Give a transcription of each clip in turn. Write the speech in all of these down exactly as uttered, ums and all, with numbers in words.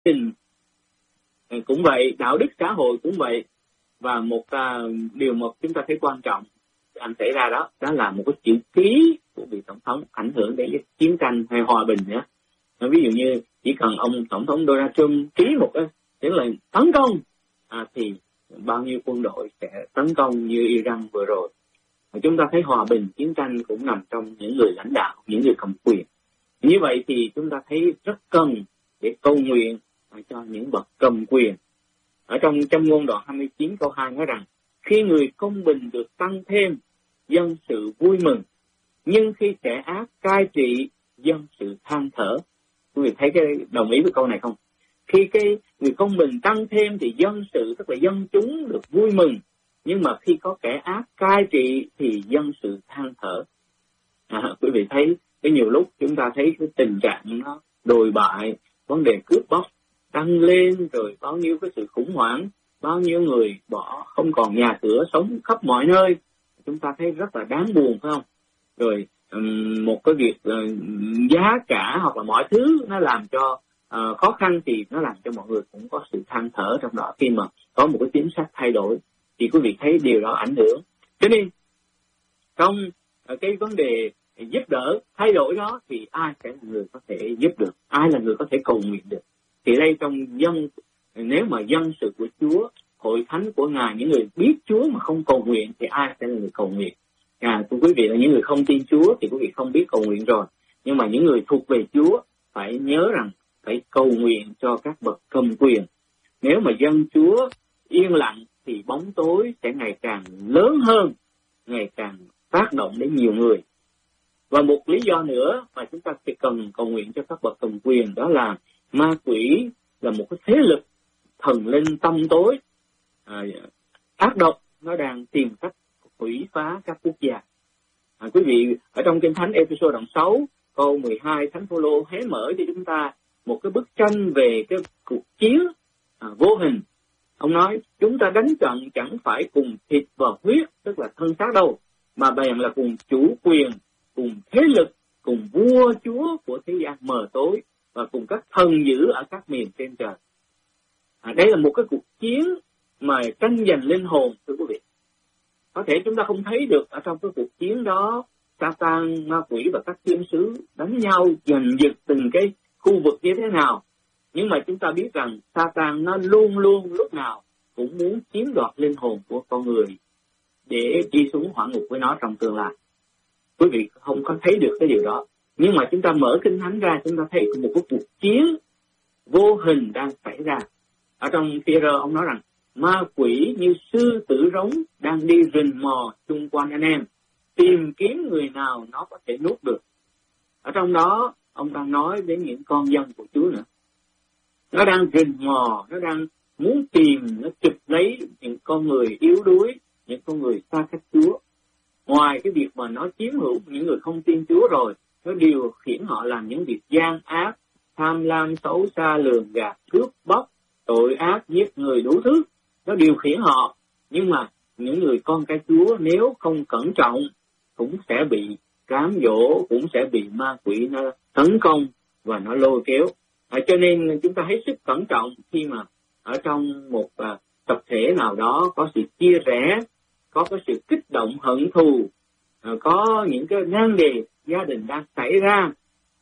đình cũng vậy, đạo đức xã hội cũng vậy. Và một uh, điều mà chúng ta thấy quan trọng anh xảy ra đó, đó là một cái chữ ký của vị tổng thống ảnh hưởng đến cái chiến tranh hay hòa bình nữa. Ví dụ như chỉ cần ông tổng thống Donald Trump ký một cái tiếng lệnh tấn công, à, thì bao nhiêu quân đội sẽ tấn công như Iran vừa rồi. Và chúng ta thấy hòa bình, chiến tranh cũng nằm trong những người lãnh đạo, những người cầm quyền. Như vậy thì chúng ta thấy rất cần để cầu nguyện cho những bậc cầm quyền. Ở trong Châm ngôn đoạn hai mươi chín câu hai nói rằng, khi người công bình được tăng thêm, dân sự vui mừng, nhưng khi kẻ ác cai trị, dân sự than thở. Quý vị thấy cái đồng ý với câu này không? Khi cái người công bình tăng thêm thì dân sự, tức là dân chúng được vui mừng, nhưng mà khi có kẻ ác cai trị thì dân sự than thở. À, quý vị thấy cái nhiều lúc chúng ta thấy cái tình trạng nó đồi bại, vấn đề cướp bóc tăng lên, rồi bao nhiêu cái sự khủng hoảng, bao nhiêu người bỏ không còn nhà cửa, sống khắp mọi nơi. Chúng ta thấy rất là đáng buồn, phải không? Rồi um, một cái việc uh, giá cả hoặc là mọi thứ nó làm cho uh, khó khăn, thì nó làm cho mọi người cũng có sự than thở trong đó. Khi mà có một cái chính sách thay đổi thì quý vị thấy điều đó ảnh hưởng. Cho nên trong uh, cái vấn đề giúp đỡ thay đổi đó thì ai sẽ là người có thể giúp được, ai là người có thể cầu nguyện được. Thì đây trong dân, nếu mà dân sự của Chúa, hội thánh của Ngài, những người biết Chúa mà không cầu nguyện thì ai sẽ là người cầu nguyện? À, quý vị là những người không tin Chúa thì quý vị không biết cầu nguyện rồi. Nhưng mà những người thuộc về Chúa phải nhớ rằng phải cầu nguyện cho các bậc cầm quyền. Nếu mà dân Chúa yên lặng thì bóng tối sẽ ngày càng lớn hơn, ngày càng tác động đến nhiều người. Và một lý do nữa mà chúng ta sẽ cần cầu nguyện cho các bậc cầm quyền, đó là ma quỷ là một cái thế lực thần linh tâm tối, à, ác độc, nó đang tìm cách hủy phá các quốc gia. À, quý vị, ở trong Kinh Thánh Ê-phê-sô đoạn sáu, câu mười hai, Thánh Phaolô hé mở cho chúng ta một cái bức tranh về cái cuộc chiến à, vô hình. Ông nói, chúng ta đánh trận chẳng phải cùng thịt và huyết, tức là thân xác đâu, mà bèn là cùng chủ quyền, cùng thế lực, cùng vua chúa của thế gian mờ tối, và cùng các thần dữ ở các miền trên trời. À, đây là một cái cuộc chiến mà tranh giành linh hồn, thưa quý vị. Có thể chúng ta không thấy được ở trong cái cuộc chiến đó, Satan, ma quỷ và các thiên sứ đánh nhau giành giật từng cái khu vực như thế nào. Nhưng mà chúng ta biết rằng Satan nó luôn luôn lúc nào cũng muốn chiếm đoạt linh hồn của con người để đi xuống hỏa ngục với nó trong tương lai. Quý vị không có thấy được cái điều đó. Nhưng mà chúng ta mở Kinh Thánh ra, chúng ta thấy một cái cuộc chiến vô hình đang xảy ra. Ở trong Phi-e-rơ ông nói rằng, ma quỷ như sư tử rống đang đi rình mò xung quanh anh em, tìm kiếm người nào nó có thể nuốt được. Ở trong đó, ông đang nói đến những con dân của Chúa nữa. Nó đang rình mò, nó đang muốn tìm, nó chụp lấy những con người yếu đuối, những con người xa cách Chúa. Ngoài cái việc mà nó chiếm hữu những người không tin Chúa rồi, nó điều khiển họ làm những việc gian ác, tham lam, xấu xa, lường gạt, cướp bóc, tội ác, giết người, đủ thứ. Nó điều khiển họ. Nhưng mà những người con cái Chúa nếu không cẩn trọng cũng sẽ bị cám dỗ, cũng sẽ bị ma quỷ nó tấn công và nó lôi kéo. À, cho nên chúng ta hết sức cẩn trọng khi mà ở trong một à, tập thể nào đó có sự chia rẽ, có cái sự kích động hận thù, à, có những cái nan đề gia đình đang xảy ra,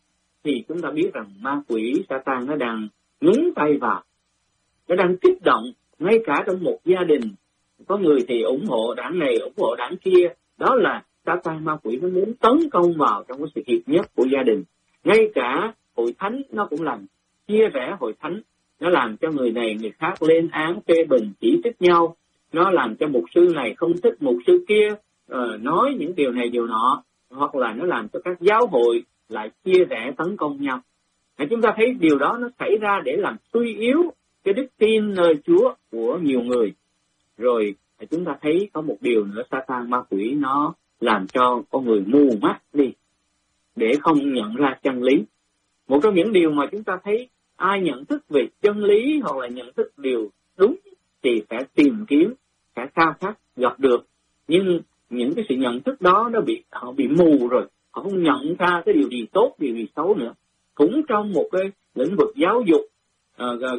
thì chúng ta biết rằng ma quỷ Satan nó đang nhúng tay vào, nó đang kích động ngay cả trong một gia đình. Có người thì ủng hộ đảng này, ủng hộ đảng kia, đó là Satan, ma quỷ nó muốn tấn công vào trong cái sự hiệp nhất của gia đình. Ngay cả hội thánh nó cũng làm chia rẽ hội thánh, nó làm cho người này người khác lên án phê bình chỉ trích nhau, nó làm cho mục sư này không thích mục sư kia, uh, nói những điều này điều nọ, hoặc là nó làm cho các giáo hội lại chia rẽ tấn công nhau. Và chúng ta thấy điều đó nó xảy ra để làm suy yếu cái đức tin nơi Chúa của nhiều người. Rồi chúng ta thấy có một điều nữa, Satan, ma quỷ nó làm cho con người mù mắt đi để không nhận ra chân lý. Một trong những điều mà chúng ta thấy ai nhận thức về chân lý hoặc là nhận thức điều đúng thì phải tìm kiếm, phải khao khát gặp được. Nhưng những cái sự nhận thức đó nó bị họ bị mù rồi, họ không nhận ra cái điều gì tốt, điều gì xấu nữa. Cũng trong một cái lĩnh vực giáo dục uh,